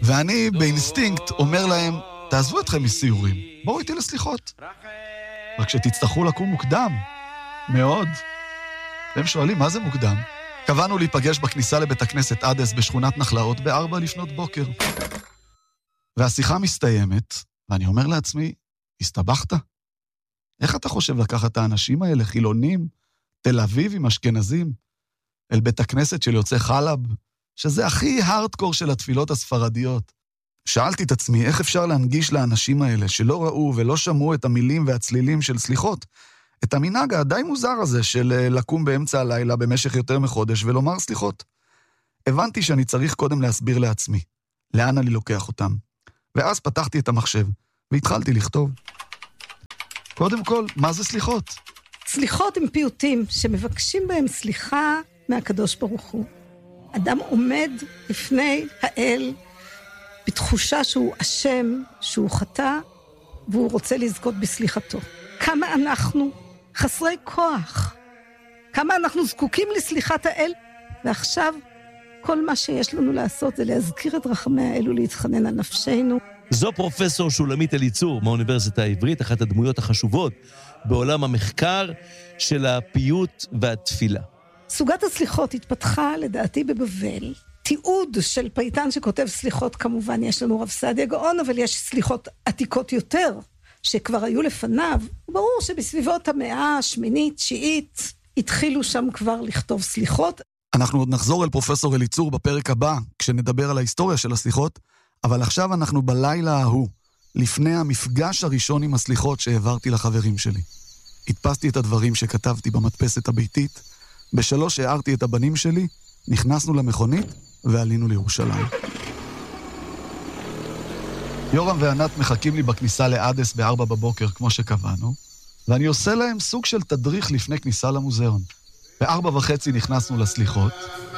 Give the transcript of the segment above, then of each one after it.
ואני באינסטינקט אומר להם, תעזבו אתכם מסיורים, בואו איתי לסליחות. רק שתצטרכו לקום מוקדם, מאוד. והם שואלים, מה זה מוקדם? קבענו להיפגש בכניסה לבית הכנסת אדס בשכונת נחלאות ב4 לפנות בוקר. והשיחה מסתיימת, ואני אומר לעצמי, הסתבכת? איך אתה חושב לקחת את האנשים האלה, חילונים, תל אביבים, אשכנזים, אל בית הכנסת של יוצא חלב, שזה הכי הארדקור של התפילות הספרדיות? שאלתי את עצמי, איך אפשר להנגיש לאנשים האלה שלא ראו ולא שמעו את המילים והצלילים של סליחות, את המנהג הדי מוזר הזה של לקום באמצע הלילה במשך יותר מחודש ולומר סליחות. הבנתי שאני צריך קודם להסביר לעצמי, לאן אני לוקח אותם. ואז פתחתי את המחשב, והתחלתי לכתוב. קודם כל, מה זה סליחות? סליחות הם פיוטים שמבקשים בהם סליחה מהקדוש ברוך הוא. אדם עומד לפני האל בתחושה שהוא אשם, שהוא חטא, והוא רוצה לזכות בסליחתו. כמה אנחנו חסרי כוח, כמה אנחנו זקוקים לסליחת האל, ועכשיו כל מה שיש לנו לעשות זה להזכיר את רחמי האל ולהתחנן על נפשנו. זו פרופסור שולמית אליצור מהאוניברסיטה העברית, אחת הדמויות החשובות בעולם המחקר של הפיוט והתפילה. סוגת הסליחות התפתחה לדעתי בבבל. תיעוד של פייטן שכותב סליחות, כמובן יש לנו רב סעדיה גאון, אבל יש סליחות עתיקות יותר שכבר היו לפניו. ברור שבסביבות המאה השמינית, תשיעית, התחילו שם כבר לכתוב סליחות. אנחנו עוד נחזור אל פרופסור אליצור בפרק הבא, כשנדבר על ההיסטוריה של הסליחות, אבל עכשיו אנחנו בלילה ההוא, לפני המפגש הראשון עם הסליחות שהעברתי לחברים שלי. הדפסתי את הדברים שכתבתי במדפסת הביתית, ב3 הערתי את הבנים שלי, נכנסנו למכונית ועלינו לירושלים. יורם וענת מחכים לי בכניסה לאדס ב4 בבוקר, כמו שקבענו, ואני עושה להם סוג של תדריך לפני כניסה למוזיאון. ב4:30 נכנסנו לסליחות.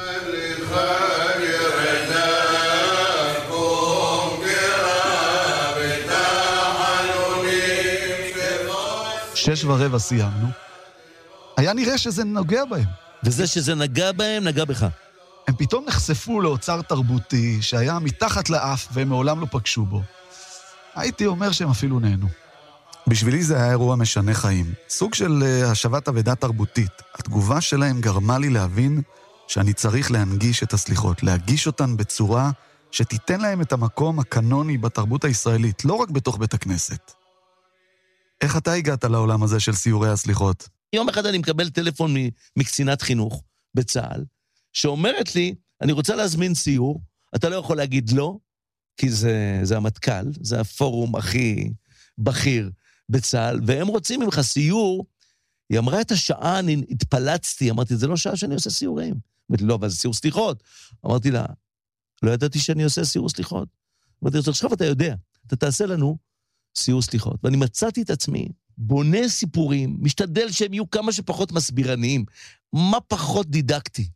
6:15 סיימנו. היה נראה שזה נוגע בהם. וזה שזה נגע בהם, נגע בך. הם פתאום נחשפו לאוצר תרבותי שהיה מתחת לאף והם מעולם לא פגשו בו. הייתי אומר שהם אפילו נהנו. בשבילי זה היה אירוע משנה חיים. סוג של השבת אבדה תרבותית. התגובה שלהם גרמה לי להבין שאני צריך להנגיש את הסליחות, להגיש אותן בצורה שתיתן להם את המקום הקנוני בתרבות הישראלית, לא רק בתוך בית הכנסת. איך אתה הגעת לעולם הזה של סיורי הסליחות? יום אחד אני מקבל טלפון מקצינת חינוך בצה"ל, שאומרת לי, אני רוצה להזמין סיור, אתה לא יכול להגיד לא, כי זה המטכ"ל, זה הפורום הכי בכיר בצה"ל, והם רוצים ממך סיור. היא אמרה את השעה, אני התפלצתי, אמרתי, זה לא שעה שאני עושה סיורים. אמרתי, לא, אבל זה סיור סליחות. אמרתי לה, לא ידעתי שאני עושה סיור סליחות. אמרתי, עכשיו אתה יודע, אתה תעשה לנו סיור סליחות. ואני מצאתי את עצמי, בונה סיפורים, משתדל שהם יהיו כמה שפחות מסבירניים, מה פחות דידקטי.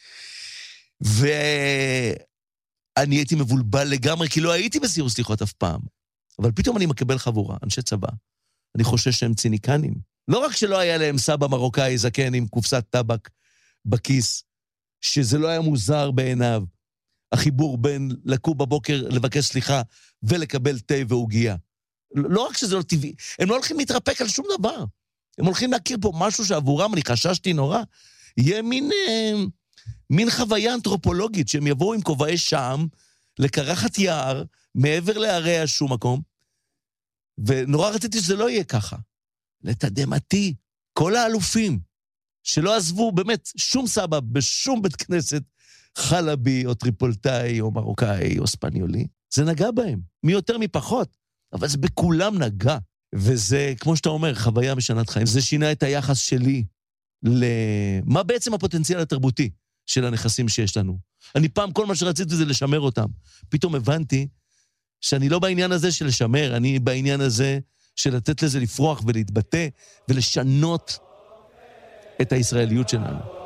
ואני הייתי מבולבל לגמרי, כי לא הייתי בסיור סליחות אף פעם. אבל פתאום אני מקבל חבורה, אנשי צבא. אני חושש שהם ציניקנים. לא רק שלא היה להם סבא מרוקאי זקן עם קופסת טבק בכיס, שזה לא היה מוזר בעיניו, החיבור בין לקום בבוקר, לבקש סליחה, ולקבל תה והוגייה. לא רק שזה לא טבעי, הם לא הולכים להתרפק על שום דבר. הם הולכים להכיר פה משהו שעבורם, אני חששתי נורא, יהיה מין חוויה אנתרופולוגית, שהם יבואו עם כובעי שם, לקרחת יער, מעבר להרי שום מקום, ונורא רציתי שזה לא יהיה ככה. לתדהמתי, כל האלופים, שלא עזבו באמת שום סבא בשום בית כנסת, חלבי או טריפולטאי או מרוקאי או ספניולי, זה נגע בהם, מי יותר מפחות, אבל זה בכולם נגע, וזה, כמו שאתה אומר, חוויה משנת חיים, זה שינה את היחס שלי, מה בעצם הפוטנציאל התרבותי של הנכסים שיש לנו. אני פעם כל מה שרציתי זה לשמר אותם, פתאום הבנתי שאני לא בעניין הזה של לשמר, אני בעניין הזה של לתת לזה לפרוח ולהתבטא ולשנות את הישראליות שלנו.